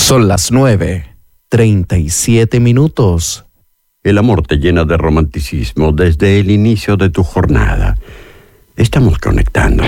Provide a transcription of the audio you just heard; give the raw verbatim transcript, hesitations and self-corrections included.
Son las nueve, treinta y siete minutos. El amor te llena de romanticismo desde el inicio de tu jornada. Estamos conectando.